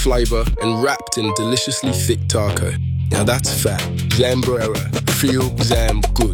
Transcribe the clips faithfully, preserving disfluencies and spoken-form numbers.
flavour and wrapped in deliciously thick taco. Now that's fat. Zambrera. Feel Zam good.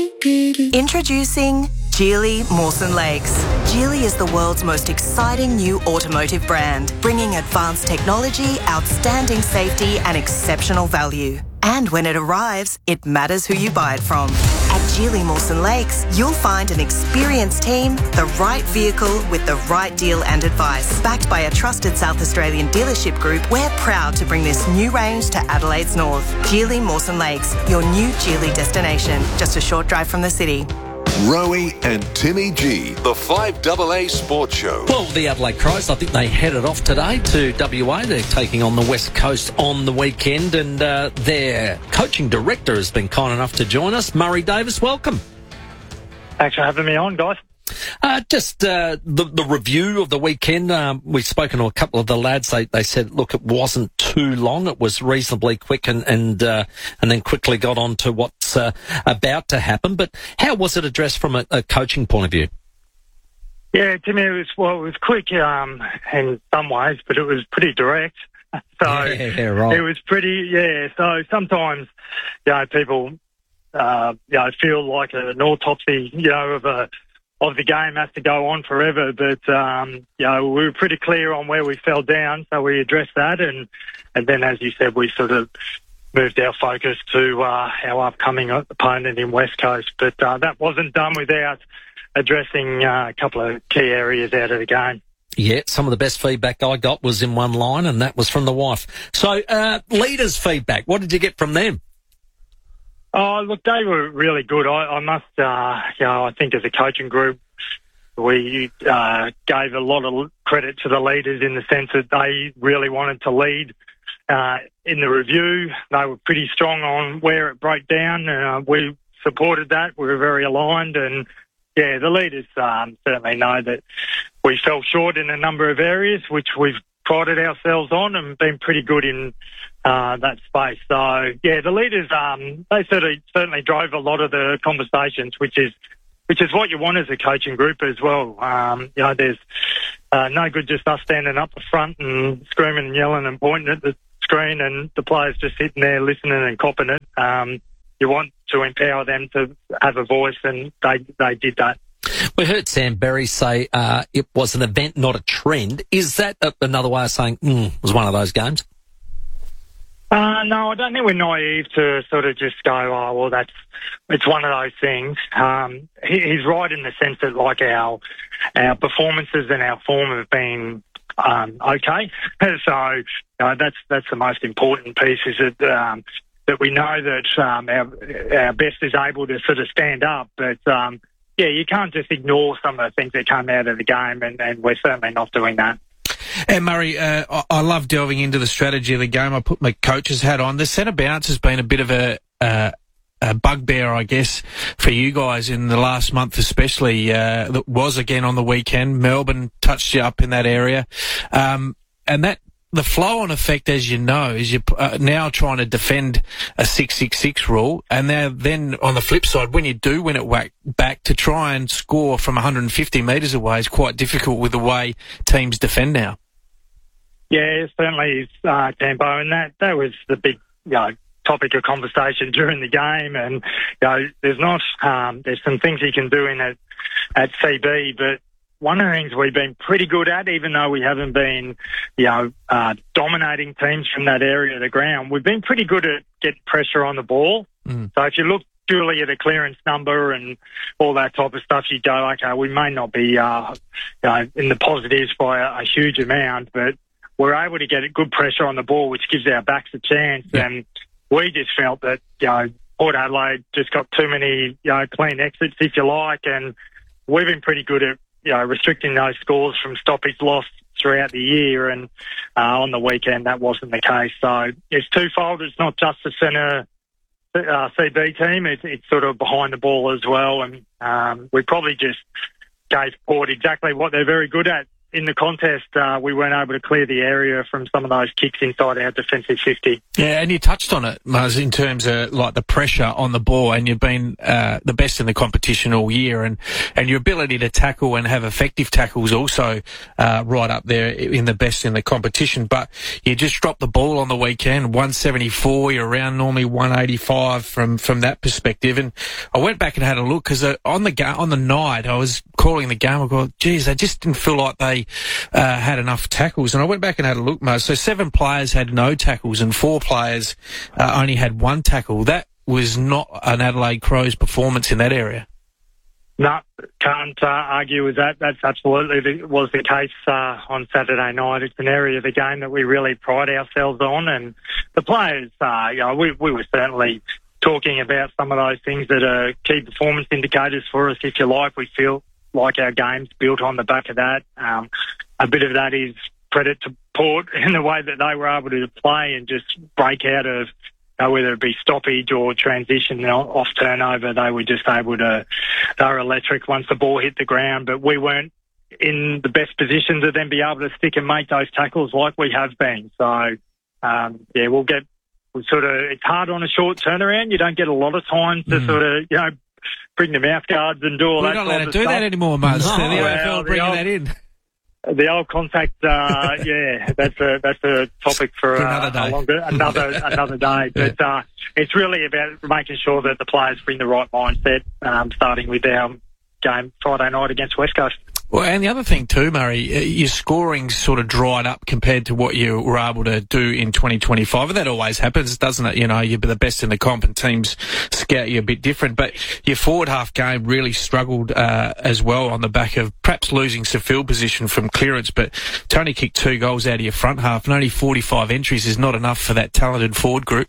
Introducing Geely Mawson Lakes. Geely is the world's most exciting new automotive brand, bringing advanced technology, outstanding safety and exceptional value. And when it arrives, it matters who you buy it from. At Geely Mawson Lakes, you'll find an experienced team, the right vehicle with the right deal and advice. Backed by a trusted South Australian dealership group, we're proud to bring this new range to Adelaide's north. Geely Mawson Lakes, your new Geely destination, just a short drive from the city. Rowie and Timmy G, the five A A Sports Show. Well, the Adelaide Crows, I think they headed off today to W A. They're taking on the West Coast on the weekend, and uh, their coaching director has been kind enough to join us. Murray Davis, welcome. Thanks for having me on, guys. Uh, just uh, the, the review of the weekend. Um, we've spoken to a couple of the lads. They, they said, look, it wasn't too long. It was reasonably quick and and, uh, and then quickly got on to what's uh, about to happen. But how was it addressed from a, a coaching point of view? Yeah, to me, it was, well, it was quick um, in some ways, but it was pretty direct. So yeah, yeah, right. It was pretty, yeah. So sometimes, you know, people, uh, you know, feel like an autopsy, you know, of a of the game has to go on forever, but um, you know, we were pretty clear on where we fell down, so we addressed that, and and then, as you said, we sort of moved our focus to uh, our upcoming opponent in West Coast. But uh, that wasn't done without addressing uh, a couple of key areas out of the game. Yeah, some of the best feedback I got was in one line, and that was from the wife. So, uh, leaders' feedback, what did you get from them? Oh, look, they were really good. I, I must, uh, you know, I think as a coaching group, we uh, gave a lot of credit to the leaders in the sense that they really wanted to lead uh, in the review. They were pretty strong on where it broke down. Uh, we supported that. We were very aligned. And, yeah, the leaders um, certainly know that we fell short in a number of areas, which we've prided ourselves on and been pretty good in uh, that space. So, yeah, the leaders, um, they sort of certainly drove a lot of the conversations, which is which is what you want as a coaching group as well. Um, you know, there's uh, no good just us standing up the front and screaming and yelling and pointing at the screen and the players just sitting there listening and copping it. Um, you want to empower them to have a voice, and they they did that. We heard Sam Berry say uh, it was an event, not a trend. Is that a, another way of saying mm, it was one of those games? Uh, no, I don't think we're naive to sort of just go, oh, well, that's it's one of those things. Um, he, he's right in the sense that, like, our our performances and our form have been um, okay. So uh, that's that's the most important piece, is that um, that we know that um, our our best is able to sort of stand up, but. Um, Yeah, you can't just ignore some of the things that come out of the game, and, and we're certainly not doing that. And Murray, uh, I, I love delving into the strategy of the game. I put my coach's hat on. The centre bounce has been a bit of a, uh, a bugbear, I guess, for you guys in the last month especially. Uh, that was again on the weekend. Melbourne touched you up in that area. Um, and that the flow-on effect, as you know, is you're uh, now trying to defend a six six six rule, and now then on the flip side, when you do win it whack back, to try and score from one hundred fifty metres away is quite difficult with the way teams defend now. Yeah, certainly, uh, Campo, and that, that was the big, you know, topic of conversation during the game. And, you know, there's not, um, there's some things you can do in it at C B, but one of the things we've been pretty good at, even though we haven't been, you know, uh, dominating teams from that area of the ground, we've been pretty good at getting pressure on the ball. Mm. So if you look purely at a clearance number and all that type of stuff, you go, okay, we may not be, uh, you know, in the positives by a, a huge amount, but we're able to get a good pressure on the ball, which gives our backs a chance. Yeah. And we just felt that, you know, Port Adelaide just got too many, you know, clean exits, if you like, and we've been pretty good at, you know, restricting those scores from stoppage loss throughout the year, and uh, on the weekend that wasn't the case. So it's twofold. It's not just the centre uh, C B team, it's, it's sort of behind the ball as well, and um, we probably just gave Port exactly what they're very good at, in the contest, uh, we weren't able to clear the area from some of those kicks inside our defensive fifty. Yeah, and you touched on it, Muzz, in terms of like the pressure on the ball, and you've been uh, the best in the competition all year, and, and your ability to tackle and have effective tackles also uh, right up there in the best in the competition. But you just dropped the ball on the weekend, one seventy-four, you're around normally one eighty-five from, from that perspective. And I went back and had a look, because uh, on the ga- on the night I was calling the game, I go, geez, they just didn't feel like they uh, had enough tackles. And I went back and had a look, Muzz. So seven players had no tackles and four players uh, only had one tackle. That was not an Adelaide Crows performance in that area. No, can't uh, argue with that. That's absolutely the, was the case uh, on Saturday night. It's an area of the game that we really pride ourselves on, and the players, uh, you know, we, we were certainly talking about some of those things that are key performance indicators for us, if you like. We feel like our game's built on the back of that. Um, a bit of that is credit to Port in the way that they were able to play and just break out of, uh, whether it be stoppage or transition off turnover. They were just able to, they were electric once the ball hit the ground, but we weren't in the best position to then be able to stick and make those tackles like we have been. So, um, yeah, we'll get, we sort of, it's hard on a short turnaround. You don't get a lot of time to mm. sort of, you know, bring the mouth guards and do all We're that. We're not allowed to do stuff. that anymore, Muzz. No, the well, A F L bringing old, that in. The old contact, uh, yeah, that's a that's a topic for, for uh, another day. A longer, another another day. But uh, it's really about making sure that the players bring the right mindset, um, starting with our game Friday night against West Coast. Well, and the other thing too, Murray, your scoring sort of dried up compared to what you were able to do in twenty twenty-five. And that always happens, doesn't it? You know, you're the best in the comp and teams scout you a bit different. But your forward half game really struggled uh, as well on the back of perhaps losing some field position from clearance. But to only kick two goals out of your front half and only forty-five entries is not enough for that talented forward group.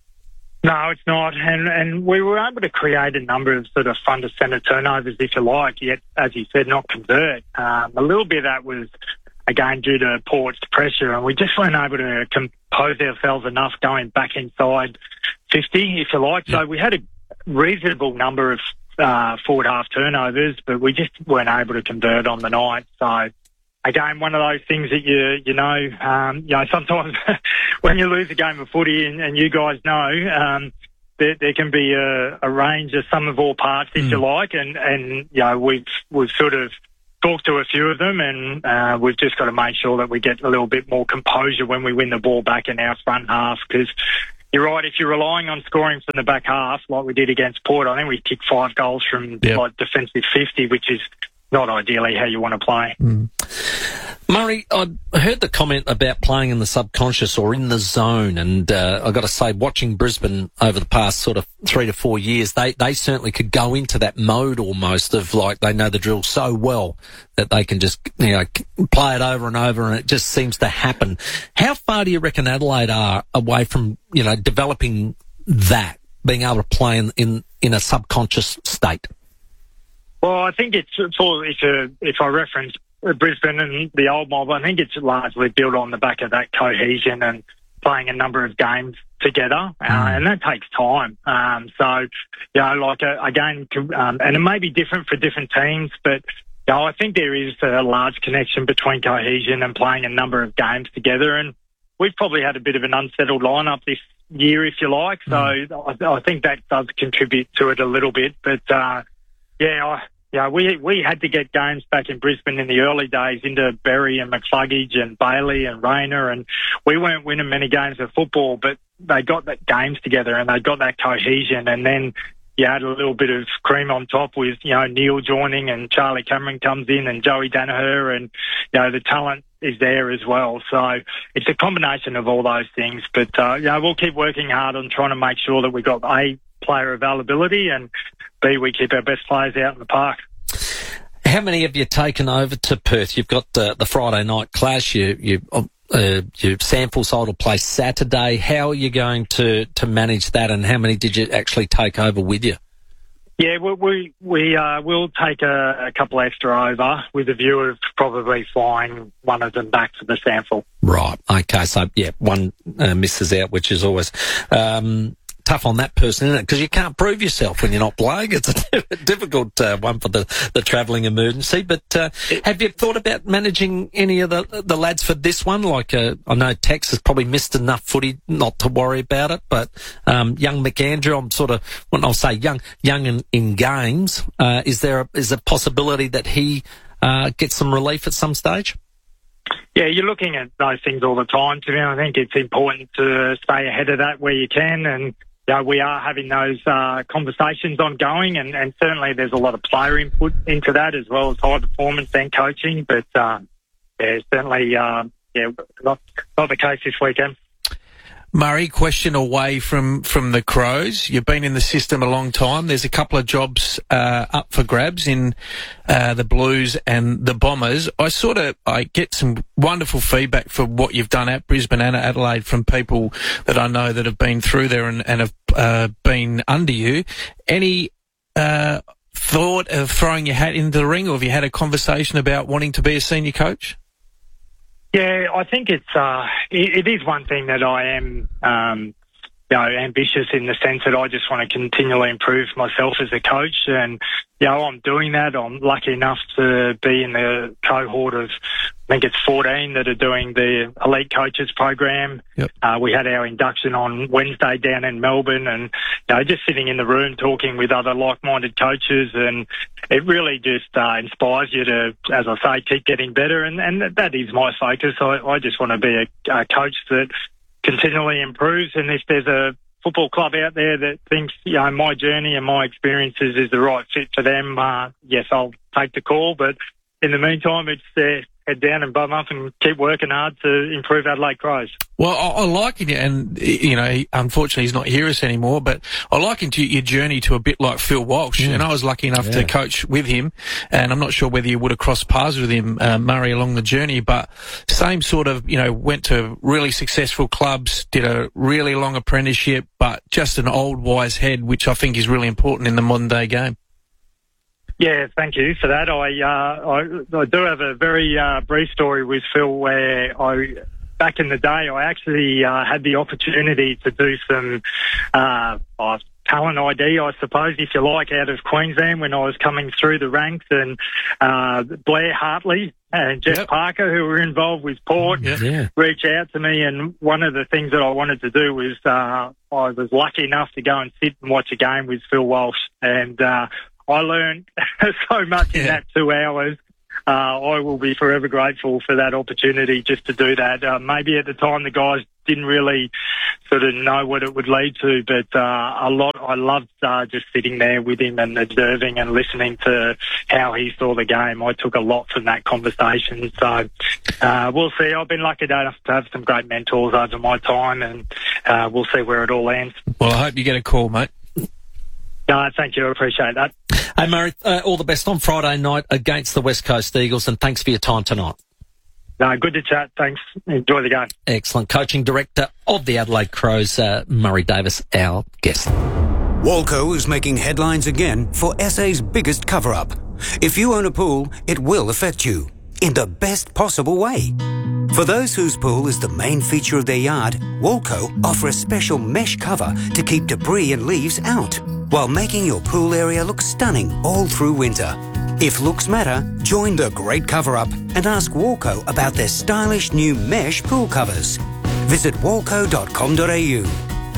No, it's not. And and we were able to create a number of sort of front of centre turnovers, if you like, yet, as you said, not convert. Um, a little bit of that was, again, due to Port's pressure, and we just weren't able to compose ourselves enough going back inside fifty, if you like. So we had a reasonable number of uh, forward half turnovers, but we just weren't able to convert on the night. So, again, one of those things that you you know, um, you know, sometimes when you lose a game of footy, and, and you guys know, um, there, there can be a, a range of sum of all parts, if mm. you like, and, and you know, we've we've sort of talked to a few of them, and uh, we've just got to make sure that we get a little bit more composure when we win the ball back in our front half, because you're right, if you're relying on scoring from the back half, like we did against Port, I think we kicked five goals from yep. like defensive fifty, which is not ideally how you want to play. Mm. Murray, I heard the comment about playing in the subconscious or in the zone, and uh, I've got to say, watching Brisbane over the past sort of three to four years, they, they certainly could go into that mode almost of like they know the drill so well that they can just, you know, play it over and over, and it just seems to happen. How far do you reckon Adelaide are away from, you know, developing that, being able to play in, in, in a subconscious state? Well, I think it's for if uh, if I reference Brisbane and the old mob, I think it's largely built on the back of that cohesion and playing a number of games together, uh, and that takes time. Um, so, you know, like uh, again, um, and it may be different for different teams, but you know, I think there is a large connection between cohesion and playing a number of games together. And we've probably had a bit of an unsettled lineup this year, if you like. So mm. I, I think that does contribute to it a little bit, but. Uh, Yeah, I, yeah, we we had to get games back in Brisbane in the early days into Berry and McCluggage and Bailey and Rayner, and we weren't winning many games of football, but they got that games together and they got that cohesion, and then you had a little bit of cream on top with, you know, Neil joining and Charlie Cameron comes in and Joey Danaher, and, you know, the talent is there as well. So it's a combination of all those things, but, uh, yeah, we'll keep working hard on trying to make sure that we got A, player availability, and B, we keep our best players out in the park. How many have you taken over to Perth? You've got uh, the Friday night clash. You, you, uh, your sample side will play Saturday. How are you going to, to manage that, and how many did you actually take over with you? Yeah, we we, we uh, will take a, a couple extra over with a view of probably flying one of them back to the sample. Right. Okay. So yeah, one uh, misses out, which is always. Um, tough on that person, isn't it? Because you can't prove yourself when you're not playing. It's a difficult uh, one for the, the travelling emergency. But uh, have you thought about managing any of the the lads for this one? Like, uh, I know Tex has probably missed enough footy not to worry about it, but um, young McAndrew, I'm sort of, when I'll say young, young in, in games, uh, is there a, is a possibility that he uh, gets some relief at some stage? Yeah, you're looking at those things all the time. To me, I think it's important to stay ahead of that where you can, and you know, we are having those uh, conversations ongoing, and, and certainly there's a lot of player input into that as well as high performance and coaching. But uh, yeah, certainly, uh, yeah, not not the case this weekend. Murray, question away from, from the Crows. You've been in the system a long time. There's a couple of jobs uh, up for grabs in uh, the Blues and the Bombers. I sort of I get some wonderful feedback for what you've done at Brisbane and Adelaide from people that I know that have been through there and, and have uh, been under you. Any uh, thought of throwing your hat into the ring, or have you had a conversation about wanting to be a senior coach? Yeah, I think it's uh, it, it is one thing that I am, um, you know, ambitious in the sense that I just want to continually improve myself as a coach, and you know, I'm doing that. I'm lucky enough to be in the cohort of, I think it's fourteen that are doing the Elite Coaches program. Yep. Uh, we had our induction on Wednesday down in Melbourne, and you know, just sitting in the room talking with other like-minded coaches, and it really just uh, inspires you to, as I say, keep getting better, and, and that is my focus. I, I just want to be a, a coach that continually improves, and if there's a football club out there that thinks, you know, my journey and my experiences is the right fit for them, uh, yes, I'll take the call. But in the meantime, it's uh, head down and bum up and keep working hard to improve Adelaide Crows. Well, I, I liken it, and, you know, he, unfortunately he's not here us anymore, but I liken to your journey to a bit like Phil Walsh, mm. and I was lucky enough yeah. to coach with him, and I'm not sure whether you would have crossed paths with him, uh, Murray, along the journey, but same sort of, you know, went to really successful clubs, did a really long apprenticeship, but just an old wise head, which I think is really important in the modern day game. Yeah, thank you for that. I uh, I, I do have a very uh, brief story with Phil where I, back in the day, I actually uh, had the opportunity to do some uh, uh, talent I D, I suppose, if you like, out of Queensland when I was coming through the ranks, and uh, Blair Hartley and Jeff yep. Parker, who were involved with Port, yep. yeah. reached out to me, and one of the things that I wanted to do was uh, I was lucky enough to go and sit and watch a game with Phil Walsh, and uh, I learned so much yeah. in that two hours. Uh, I will be forever grateful for that opportunity just to do that. Uh, maybe at the time the guys didn't really sort of know what it would lead to, but uh, a lot. I loved uh, just sitting there with him and observing and listening to how he saw the game. I took a lot from that conversation. So uh, we'll see. I've been lucky enough to have some great mentors over my time, and uh, we'll see where it all lands. Well, I hope you get a call, mate. No, thank you. I appreciate that. Hey, Murray, uh, all the best on Friday night against the West Coast Eagles, and thanks for your time tonight. No, good to chat. Thanks. Enjoy the game. Excellent. Coaching director of the Adelaide Crows, uh, Murray Davis, our guest. Walco is making headlines again for S A's biggest cover-up. If you own a pool, it will affect you in the best possible way. For those whose pool is the main feature of their yard, Walco offer a special mesh cover to keep debris and leaves out, while making your pool area look stunning all through winter. If looks matter, join the great cover-up and ask Walco about their stylish new mesh pool covers. Visit walco dot com dot a u.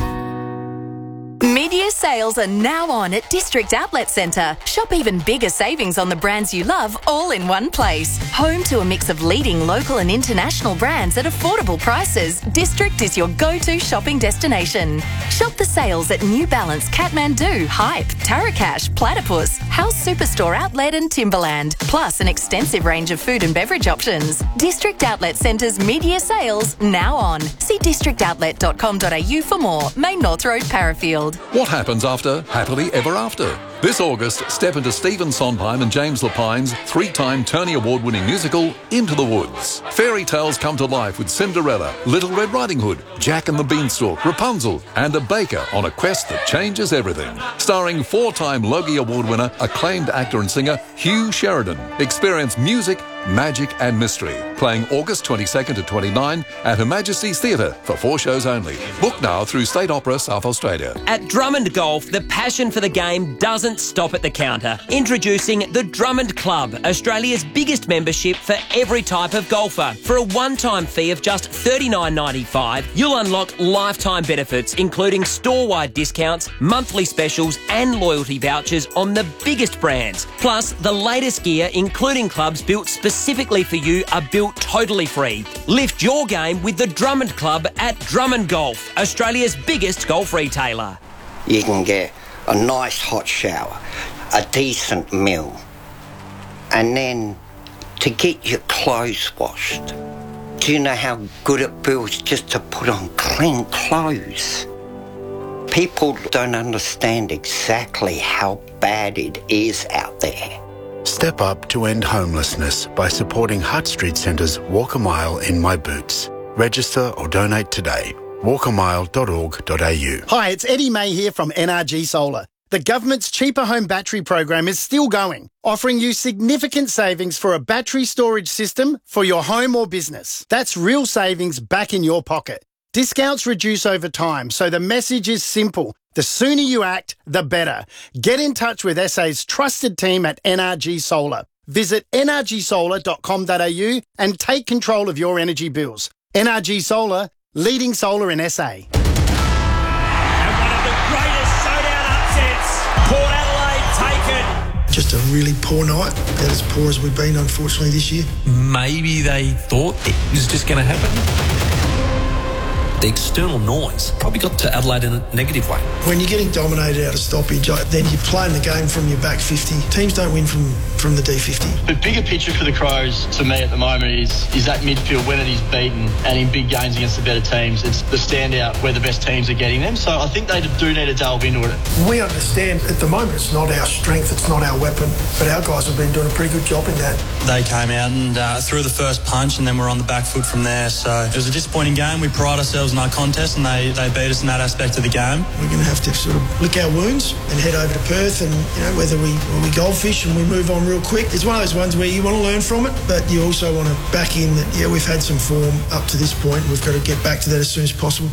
Mid-year sales are now on at District Outlet Centre. Shop even bigger savings on the brands you love all in one place. Home to a mix of leading local and international brands at affordable prices, District is your go-to shopping destination. Shop the sales at New Balance, Kathmandu, Hype, Tarakash, Platypus, House Superstore Outlet and Timberland, plus an extensive range of food and beverage options. District Outlet Centre's mid-year sales now on. See district outlet dot com dot a u for more. Main North Road, Parafield. What happens after Happily Ever After? This August, step into Stephen Sondheim and James Lapine's three-time Tony Award-winning musical, Into the Woods. Fairy tales come to life with Cinderella, Little Red Riding Hood, Jack and the Beanstalk, Rapunzel, and a baker on a quest that changes everything. Starring four-time Logie Award winner, acclaimed actor and singer Hugh Sheridan. Experience music, magic, and mystery playing August twenty-second to twenty-ninth at Her Majesty's Theatre for four shows only. Book now through State Opera South Australia. At Drummond Golf, the passion for the game doesn't stop at the counter. Introducing the Drummond Club, Australia's biggest membership for every type of golfer. For a one-time fee of just thirty-nine ninety-five, you'll unlock lifetime benefits, including store-wide discounts, monthly specials and loyalty vouchers on the biggest brands. Plus, the latest gear, including clubs built specifically for you, are built totally free. Lift your game with the Drummond Club at Drummond Golf, Australia's biggest golf retailer. You can get a nice hot shower, a decent meal, and then to get your clothes washed. Do you know how good it feels just to put on clean clothes? People don't understand exactly how bad it is out there. Step up to end homelessness by supporting Hutt Street Centre's Walk a Mile in My Boots. Register or donate today. walk a mile dot org dot a u. Hi, it's Eddie May here from N R G Solar. The government's Cheaper Home Battery program is still going, offering you significant savings for a battery storage system for your home or business. That's real savings back in your pocket. Discounts reduce over time, so the message is simple. The sooner you act, the better. Get in touch with S A's trusted team at N R G Solar. Visit n r g solar dot com dot a u and take control of your energy bills. N R G Solar, leading solar in S A. Port Adelaide taken. Just a really poor night, about as poor as we've been, unfortunately, this year. Maybe they thought it was just going to happen. The external noise probably got to Adelaide in a negative way. When you're getting dominated out of stoppage, then you're playing the game from your back fifty. Teams don't win from, from the D fifty. The bigger picture for the Crows, to me at the moment, is is that midfield when it is beaten and in big games against the better teams, it's the standout where the best teams are getting them. So I think they do need to delve into it. We understand at the moment it's not our strength, it's not our weapon, but our guys have been doing a pretty good job in that. They came out and uh, threw the first punch, and then we're on the back foot from there. So it was a disappointing game. We pride ourselves in our contest, and they, they beat us in that aspect of the game. We're going to have to sort of lick our wounds and head over to Perth, and you know whether we when we goldfish and we move on real quick. It's one of those ones where you want to learn from it, but you also want to back in that yeah we've had some form up to this point. We've got to get back to that as soon as possible.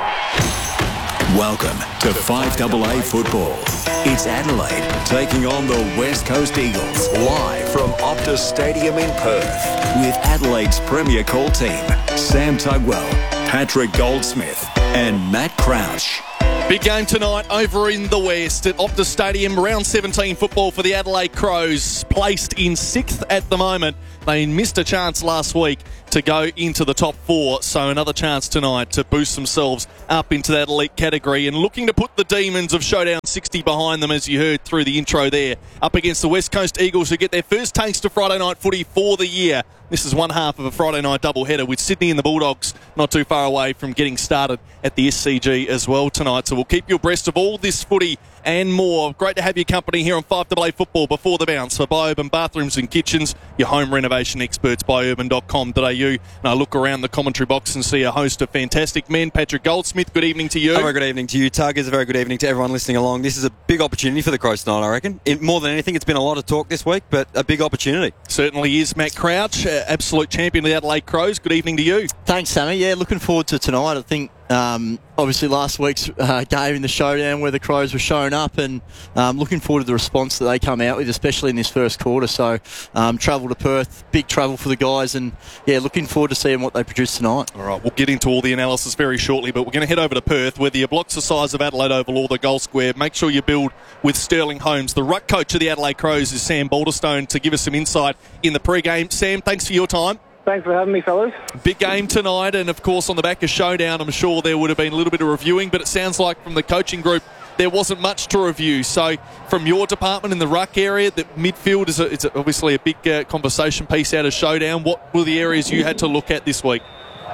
Welcome to five A A football. It's Adelaide taking on the West Coast Eagles, live from Optus Stadium in Perth, with Adelaide's premier call team, Sam Tugwell, Patrick Goldsmith and Matt Crouch. Big game tonight over in the West at Optus Stadium. Round seventeen football for the Adelaide Crows, placed in sixth at the moment. They missed a chance last week to go into the top four, so another chance tonight to boost themselves up into that elite category, and looking to put the Demons of Showdown sixty behind them, as you heard through the intro there, up against the West Coast Eagles, who get their first taste of Friday night footy for the year. This is one half of a Friday night doubleheader, with Sydney and the Bulldogs not too far away from getting started at the S C G as well tonight. So we'll keep you abreast of all this footy and more. Great to have your company here on five A A Football before the bounce for Biourban Bathrooms and Kitchens, your home renovation experts, biourban dot com dot a u. And I look around the commentary box and see a host of fantastic men. Patrick Goldsmith, good evening to you. A very good evening to you, Tug. It's a very good evening to everyone listening along. This is a big opportunity for the Crows tonight, I reckon. It, more than anything, it's been a lot of talk this week, but a big opportunity. Certainly is. Matt Crouch, uh, absolute champion of the Adelaide Crows. Good evening to you. Thanks, Sammy. Yeah, looking forward to tonight. I think Um, obviously last week's uh, game in the showdown where the Crows were showing up, and um, looking forward to the response that they come out with, especially in this first quarter. So um, travel to Perth, big travel for the guys, and yeah, looking forward to seeing what they produce tonight. All right, we'll get into all the analysis very shortly, but we're going to head over to Perth, whether your block's the size of Adelaide Oval or the goal square. Make sure you build with Sterling Homes. The ruck coach of the Adelaide Crows is Sam Balderstone, to give us some insight in the pre-game. Sam, thanks for your time. Thanks for having me, fellas. Big game tonight, and of course on the back of Showdown, I'm sure there would have been a little bit of reviewing, but it sounds like from the coaching group there wasn't much to review. So from your department in the ruck area, the midfield is a, it's obviously a big uh, conversation piece out of Showdown. What were the areas you had to look at this week?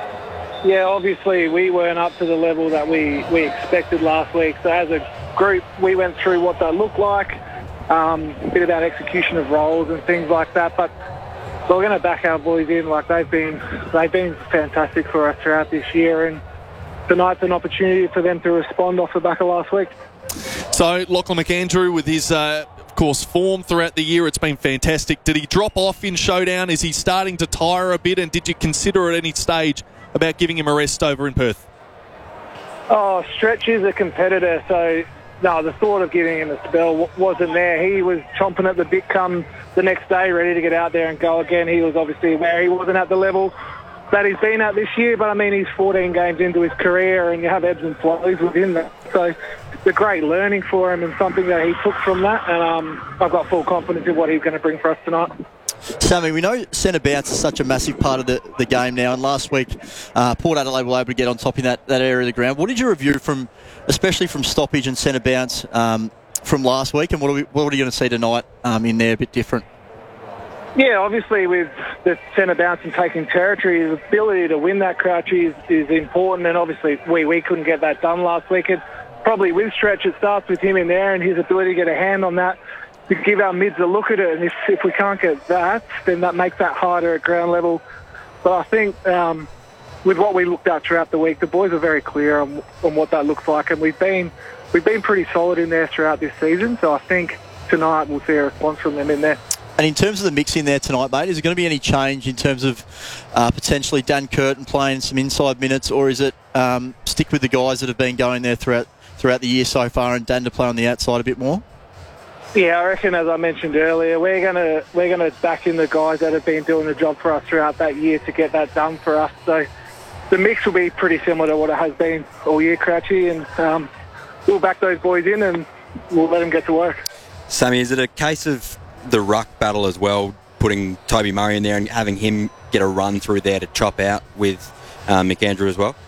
Yeah, obviously we weren't up to the level that we, we expected last week. So as a group, we went through what they look like, um, a bit about execution of roles and things like that. But So we're going to back our boys in. Like they've been, they've been fantastic for us throughout this year, and tonight's an opportunity for them to respond off the back of last week. So Lachlan McAndrew, with his, uh, of course, form throughout the year. It's been fantastic. Did he drop off in Showdown? Is he starting to tire a bit? And did you consider at any stage about giving him a rest over in Perth? Oh, Stretch is a competitor, so no, the thought of giving him a spell w- wasn't there. He was chomping at the bit come the next day, ready to get out there and go again. He was obviously aware he wasn't at the level that he's been at this year, but I mean, he's fourteen games into his career and you have ebbs and flows within that. So it's a great learning for him and something that he took from that, and um, I've got full confidence in what he's going to bring for us tonight. Sammy, we know centre bounce is such a massive part of the, the game now, and last week uh, Port Adelaide were able to get on top in that, that area of the ground. What did you review from, especially from stoppage and centre bounce um, from last week, and what are, we, what are you going to see tonight um, in there a bit different? Yeah, obviously with the centre bounce and taking territory, his ability to win that crouch is, is important, and obviously we, we couldn't get that done last week. It, probably with Stretch, it starts with him in there and his ability to get a hand on that, to give our mids a look at it, and if, if we can't get that, then that makes that harder at ground level. But I think um, with what we looked at throughout the week, the boys are very clear on, on what that looks like, and we've been we've been pretty solid in there throughout this season, so I think tonight we'll see a response from them in there. And in terms of the mix in there tonight, mate, is there going to be any change in terms of uh, potentially Dan Curtin playing some inside minutes, or is it um, stick with the guys that have been going there throughout throughout the year so far and Dan to play on the outside a bit more? Yeah, I reckon, as I mentioned earlier, we're gonna we're gonna back in the guys that have been doing the job for us throughout that year to get that done for us. So the mix will be pretty similar to what it has been all year, Crouchy, and um, we'll back those boys in and we'll let them get to work. Sammy, is it a case of the ruck battle as well, putting Toby Murray in there and having him get a run through there to chop out with um, McAndrew as well?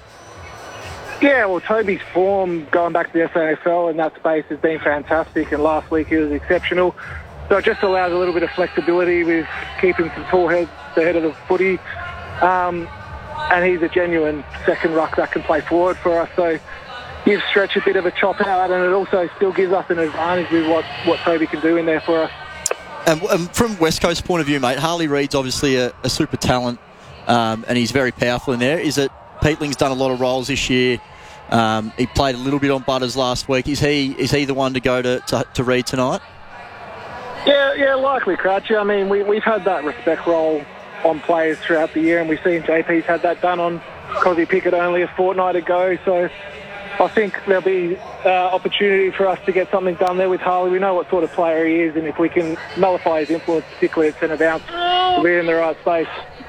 Yeah, well, Toby's form going back to the S A F L in that space has been fantastic, and last week he was exceptional. So it just allows a little bit of flexibility with keeping some tall heads ahead of the footy. Um, and he's a genuine second ruck that can play forward for us. So gives Stretch a bit of a chop out, and it also still gives us an advantage with what, what Toby can do in there for us. Um, um, from West Coast point of view, mate, Harley Reid's obviously a, a super talent, um, and he's very powerful in there. Is it Peatling's done a lot of roles this year? Um, he played a little bit on Butters last week. Is he is he the one to go to, to, to Reid tonight? Yeah, yeah, likely, Crouchy. I mean, we, we've had that respect role on players throughout the year, and we've seen J P's had that done on Cosy Pickett only a fortnight ago. So I think there'll be uh, opportunity for us to get something done there with Harley. We know what sort of player he is, and if we can nullify his influence, particularly at centre bounce, we'll be in the right space.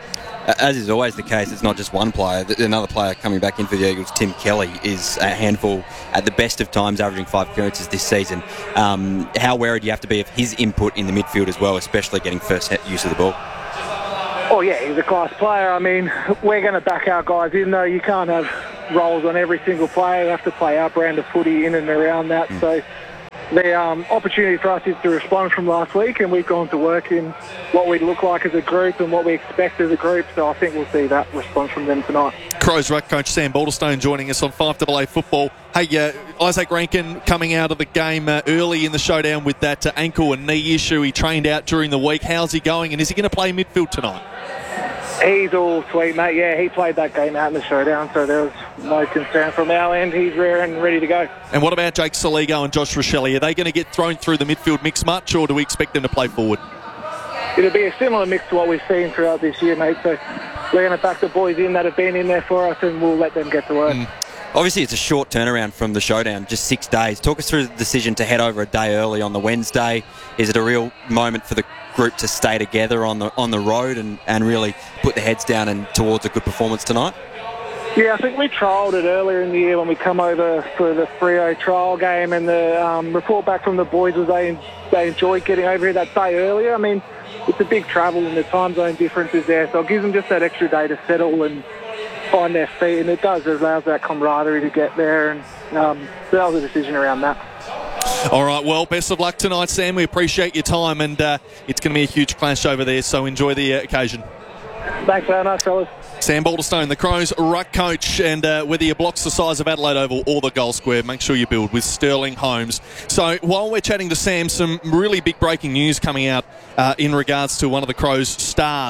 As is always the case, it's not just one player. Another player coming back in for the Eagles, Tim Kelly, is a handful at the best of times, averaging five appearances this season. Um, how wary do you have to be of his input in the midfield as well, especially getting first use of the ball? Oh, yeah, he's a class player. I mean, we're going to back our guys in, though. You can't have roles on every single player. You have to play our brand of footy in and around that. Mm. So the um, opportunity for us is to respond from last week, and we've gone to work in what we look like as a group and what we expect as a group, so I think we'll see that response from them tonight. Crows ruck coach Sam Balderstone joining us on five A A football. Hey, uh, Isaac Rankin coming out of the game uh, early in the showdown with that uh, ankle and knee issue. He trained out during the week. How's he going, and is he going to play midfield tonight? He's all sweet, mate. Yeah, he played that game out in the showdown, so there was no concern from our end. He's rare and ready to go. And what about Jake Soligo and Josh Rochelle? Are they going to get thrown through the midfield mix much, or do we expect them to play forward? It'll be a similar mix to what we've seen throughout this year, mate. So we're going to back the boys in that have been in there for us, and we'll let them get to work. Mm. Obviously, it's a short turnaround from the showdown, just six days. Talk us through the decision to head over a day early on the Wednesday. Is it a real moment for the group to stay together on the on the road and, and really put their heads down and towards a good performance tonight? Yeah, I think we trialled it earlier in the year when we come over for the Freo trial game, and the um, report back from the boys was they they enjoyed getting over here that day earlier. I mean, it's a big travel and the time zone difference is there, so it gives them just that extra day to settle and find their feet, and it does. It allows that camaraderie to get there, and um, so that was a decision around that. All right, well, best of luck tonight, Sam. We appreciate your time, and uh, it's going to be a huge clash over there, so enjoy the uh, occasion. Thanks very much, fellas. Sam Balderstone, the Crows ruck coach, and uh, whether your block's the size of Adelaide Oval or the goal square, make sure you build with Sterling Homes. So while we're chatting to Sam, some really big breaking news coming out uh, in regards to one of the Crows' stars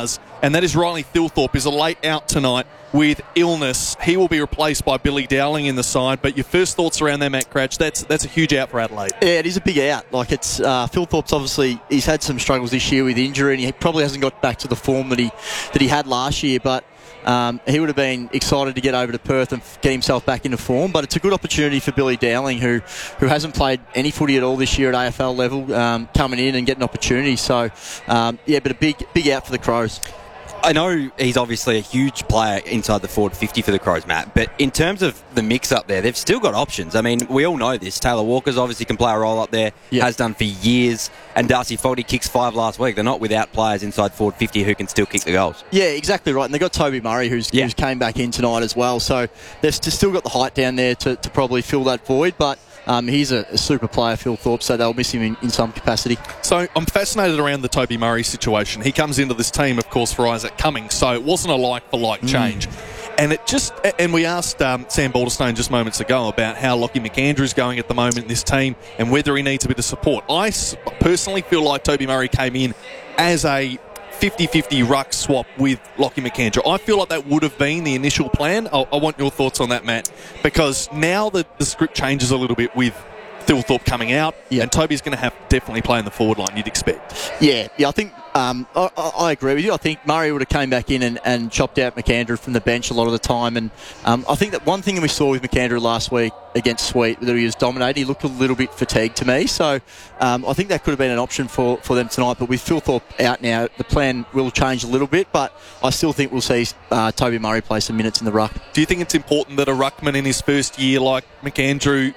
and that is Riley Thilthorpe, is a late out tonight with illness. He will be replaced by Billy Dowling in the side, but your first thoughts around there, Matt Crouch, that's that's a huge out for Adelaide. Yeah, it is a big out. Like, it's uh, Thilthorpe's obviously, he's had some struggles this year with injury, and he probably hasn't got back to the form that he that he had last year, but Um, he would have been excited to get over to Perth and get himself back into form, but it's a good opportunity for Billy Dowling, who who hasn't played any footy at all this year at A F L level, um, coming in and getting opportunity. So, um, yeah, but a big big out for the Crows. I know he's obviously a huge player inside the forward fifty for the Crows, Matt, but in terms of the mix up there, they've still got options. I mean, we all know this. Taylor Walker's obviously can play a role up there, yep. has done for years, and Darcy Folty kicks five last week. They're not without players inside forward fifty who can still kick the goals. Yeah, exactly right. And they've got Toby Murray, who's, yeah. who's came back in tonight as well. So they've still got the height down there to, to probably fill that void, but Um, he's a, a super player, Thilthorpe, so they'll miss him in, in some capacity. So I'm fascinated around the Toby Murray situation. He comes into this team, of course, for Isaac Cummings, so it wasn't a like-for-like change. Mm. And it just, and we asked um, Sam Balderstone just moments ago about how Lockie McAndrew's going at the moment in this team and whether he needs a bit of support. I personally feel like Toby Murray came in as a fifty-fifty ruck swap with Lockie McAndrew. I feel like that would have been the initial plan. I, I want your thoughts on that, Matt, because now the, the script changes a little bit with Thilthorpe coming out, yep. and Toby's going to have to definitely play in the forward line, you'd expect. Yeah, yeah, I think um, I, I agree with you. I think Murray would have came back in and, and chopped out McAndrew from the bench a lot of the time, and um, I think that one thing that we saw with McAndrew last week against Sweet, that he was dominating, he looked a little bit fatigued to me, so um, I think that could have been an option for, for them tonight, but with Thilthorpe out now, the plan will change a little bit, but I still think we'll see uh, Toby Murray play some minutes in the ruck. Do you think it's important that a ruckman in his first year like McAndrew,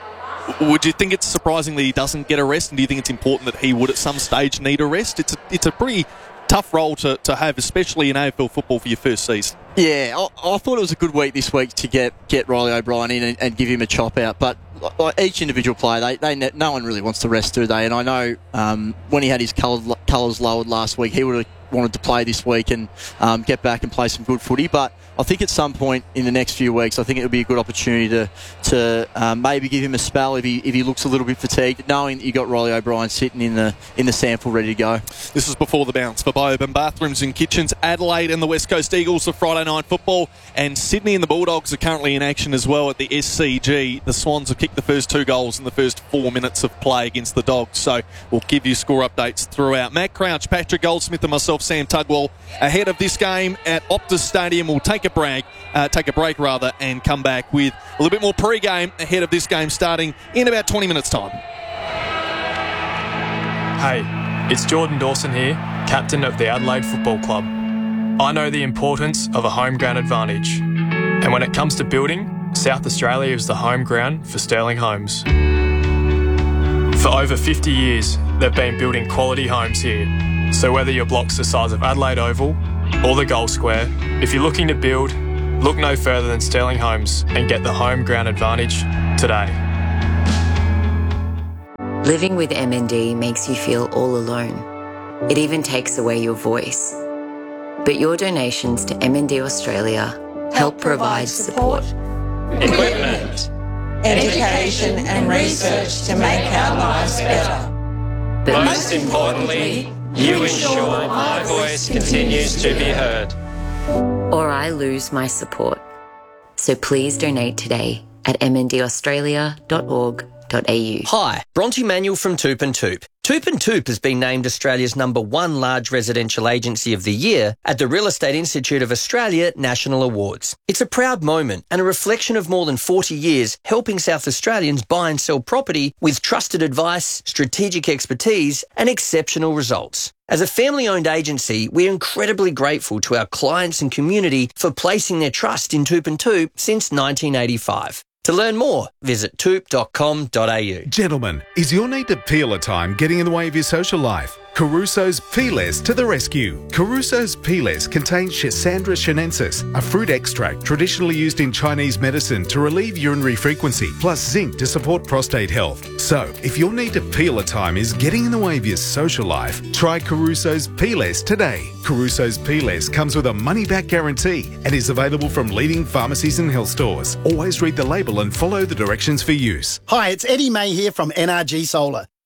would you think it's surprising that he doesn't get a rest, and do you think it's important that he would at some stage need a rest? It's a, it's a pretty tough role to, to have, especially in A F L football for your first season. Yeah, I, I thought it was a good week this week to get, get Riley O'Brien in and, and give him a chop out, but like each individual player, they, they no one really wants to rest, do they? And I know um, when he had his colours lowered last week, he would have wanted to play this week and um, get back and play some good footy, but I think at some point in the next few weeks, I think it would be a good opportunity to to um, maybe give him a spell if he if he looks a little bit fatigued, knowing that you got Riley O'Brien sitting in the in the sample ready to go. This is before the bounce for Bioban Bathrooms and Kitchens. Adelaide and the West Coast Eagles for Friday night football, and Sydney and the Bulldogs are currently in action as well at the S C G. The Swans have kicked the first two goals in the first four minutes of play against the Dogs, so we'll give you score updates throughout. Matt Crouch, Patrick Goldsmith and myself, Sam Tugwell, ahead of this game at Optus Stadium. We'll take a break, uh, take a break rather, and come back with a little bit more pre-game ahead of this game starting in about twenty minutes' time. Hey, it's Jordan Dawson here, captain of the Adelaide Football Club. I know the importance of a home ground advantage, and when it comes to building, South Australia is the home ground for Sterling Homes. For over fifty years, they've been building quality homes here. So whether your block's the size of Adelaide Oval or the Gold Square, if you're looking to build, look no further than Sterling Homes and get the home ground advantage today. Living with M N D makes you feel all alone. It even takes away your voice. But your donations to M N D Australia help provide support, equipment, education and research to make our lives better. But most importantly, you ensure my voice continues to be heard. Or I lose my support. So please donate today at m n d australia dot org dot a u. Hi, Bronte Manuel from Toop and Toop. Toop and Toop has been named Australia's number one large residential agency of the year at the Real Estate Institute of Australia National Awards. It's a proud moment and a reflection of more than forty years helping South Australians buy and sell property with trusted advice, strategic expertise and exceptional results. As a family-owned agency, we're incredibly grateful to our clients and community for placing their trust in Toop and Toop since nineteen eighty-five. To learn more, visit toop dot com dot a u. Gentlemen, is your need to peel a time getting in the way of your social life? Caruso's Peelers to the rescue. Caruso's Peelers contains Schisandra chinensis, a fruit extract traditionally used in Chinese medicine to relieve urinary frequency, plus zinc to support prostate health. So, if your need to peel a time is getting in the way of your social life, try Caruso's Peelers today. Caruso's Peelers comes with a money-back guarantee and is available from leading pharmacies and health stores. Always read the label and follow the directions for use. Hi, it's Eddie May here from N R G Solar.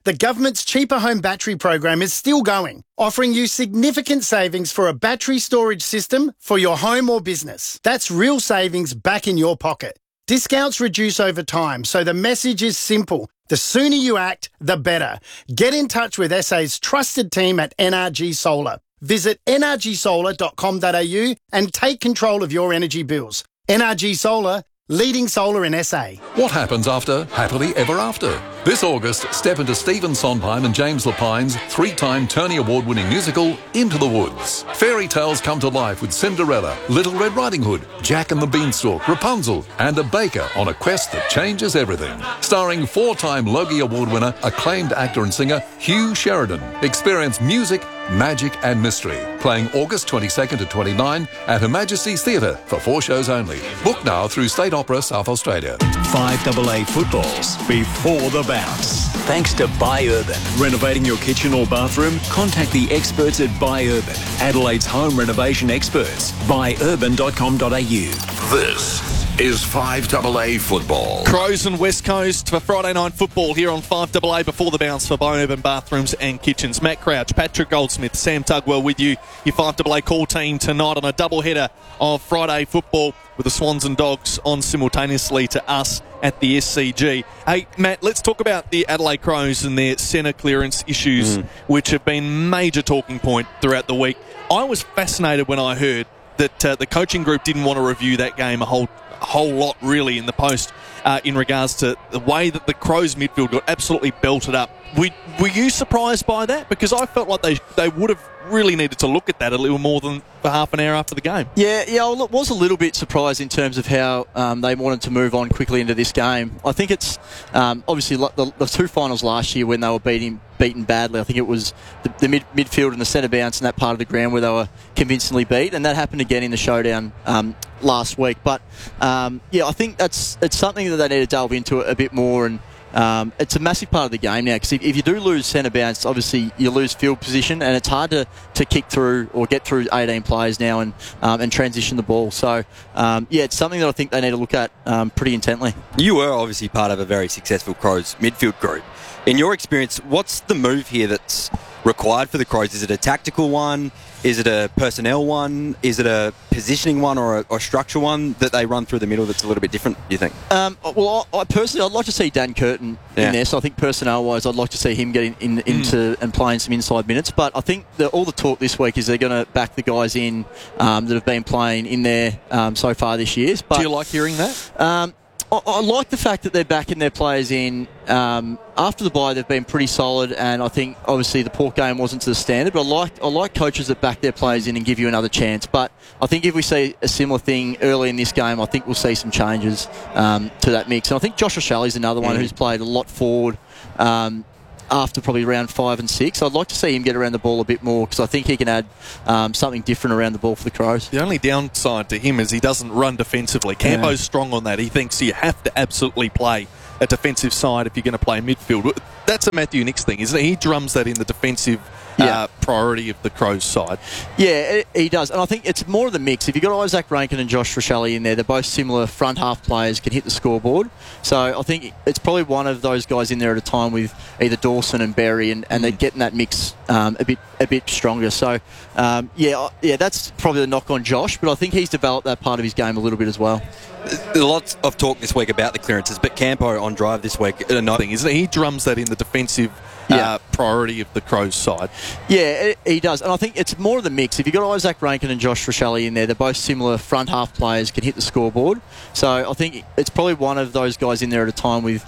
The government's Cheaper Home Battery program is still going, offering you significant savings for a battery storage system for your home or business. That's real savings back in your pocket. Discounts reduce over time, so the message is simple. The sooner you act, the better. Get in touch with S A's trusted team at N R G Solar. Visit n r g solar dot com dot a u and take control of your energy bills. N R G Solar, leading solar in S A. What happens after Happily Ever After? This August, step into Stephen Sondheim and James Lapine's three-time Tony Award-winning musical, Into the Woods. Fairy tales come to life with Cinderella, Little Red Riding Hood, Jack and the Beanstalk, Rapunzel, and a baker on a quest that changes everything. Starring four-time Logie Award winner, acclaimed actor and singer Hugh Sheridan. Experience music, magic and mystery. Playing August twenty-second to twenty-ninth at Her Majesty's Theatre for four shows only. Book now through State Opera South Australia. Five double A footballs before the bounce. Thanks to Buy Urban. Renovating your kitchen or bathroom? Contact the experts at Buy Urban, Adelaide's home renovation experts. buy urban dot com dot a u. This is five double A football. Crows and West Coast for Friday night football here on five double A before the bounce for Buy Urban Bathrooms and Kitchens. Matt Crouch, Patrick Goldsmith, Sam Tugwell with you. Your five double A call team tonight on a doubleheader of Friday football with the Swans and Dogs on simultaneously to us at the S C G. Hey, Matt, let's talk about the Adelaide Crows and their centre clearance issues, mm. which have been major talking point throughout the week. I was fascinated when I heard that uh, the coaching group didn't want to review that game a whole a whole lot, really, in the post uh, in regards to the way that the Crows midfield got absolutely belted up. We, were you surprised by that? Because I felt like they they would have really needed to look at that a little more than for half an hour after the game. Yeah, yeah, I was a little bit surprised in terms of how um, they wanted to move on quickly into this game. I think it's um, obviously the, the two finals last year when they were beating beaten badly. I think it was the, the mid, midfield and the centre bounce in that part of the ground where they were convincingly beat, and that happened again in the showdown um, last week. But um, yeah, I think that's it's something that they need to delve into a bit more, and Um, it's a massive part of the game now, because if, if you do lose centre bounce, obviously you lose field position, and it's hard to, to kick through or get through eighteen players now and um, and transition the ball. So, um, yeah, it's something that I think they need to look at um, pretty intently. You were obviously part of a very successful Crows midfield group. In your experience, what's the move here that's required for the Crows? Is it a tactical one? Is it a personnel one? Is it a positioning one or a or structural one that they run through the middle that's a little bit different, do you think? Um, well, I, I personally, I'd like to see Dan Curtin yeah. in there. So I think personnel-wise, I'd like to see him getting in, into mm. and playing some inside minutes. But I think that all the talk this week is they're going to back the guys in um, that have been playing in there um, so far this year. But, do you like hearing that? Um, I, I like the fact that they're backing their players in. Um, after the bye, they've been pretty solid, and I think obviously the Port game wasn't to the standard. But I like I like coaches that back their players in and give you another chance. But I think if we see a similar thing early in this game, I think we'll see some changes um, to that mix. And I think Josh O'Shelley's another one mm. who's played a lot forward. Um, after probably round five and six. I'd like to see him get around the ball a bit more, because I think he can add um, something different around the ball for the Crows. The only downside to him is he doesn't run defensively. Campo's yeah. strong on that. He thinks you have to absolutely play a defensive side if you're going to play midfield. That's a Matthew Nicks thing, isn't it? He drums that in the defensive yeah. uh, priority of the Crows side. Yeah, he does. And I think it's more of the mix. If you've got Isaac Rankin and Josh Rochelle in there, they're both similar front half players, can hit the scoreboard. So I think it's probably one of those guys in there at a time with either Dawson and Berry, and, and mm. they're getting that mix um, a bit a bit stronger. So, um, yeah, yeah, that's probably the knock on Josh, but I think he's developed that part of his game a little bit as well. There's lots of talk this week about the clearances, but Campo on drive this week, uh, thing, isn't it? He drums that in the defensive yeah. uh, priority of the Crows side. Yeah, he does. And I think it's more of the mix. If you've got Isaac Rankin and Josh Rochelle in there, they're both similar front half players, can hit the scoreboard. So I think it's probably one of those guys in there at a time with